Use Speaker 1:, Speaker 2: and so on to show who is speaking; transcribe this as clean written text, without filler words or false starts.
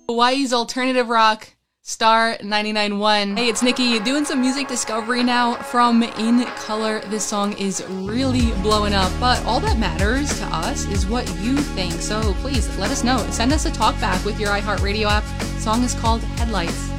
Speaker 1: Hawaii's alternative rock, Star 99.1. Hey, it's Nikki doing some music discovery now from In Color. This song is really blowing up, but all that matters to us is what you think. So please let us know. Send us a talk back with your iHeartRadio app. The song is called Headlights.